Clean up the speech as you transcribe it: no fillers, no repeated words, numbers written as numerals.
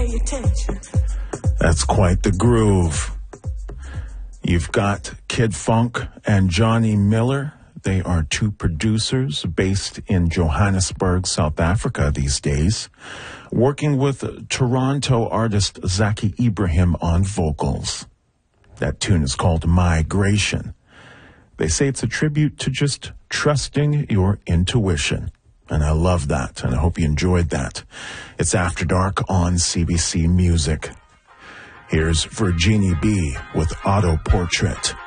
pay attention. That's quite the groove. You've got Kid Funk and Johnny Miller. They are two producers based in Johannesburg, South Africa these days, working with Toronto artist Zaki Ibrahim on vocals. That tune is called Migration. They say it's a tribute to just trusting your intuition. And I love that, and I hope you enjoyed that. It's After Dark on CBC Music. Here's Virginie B with Auto Portrait.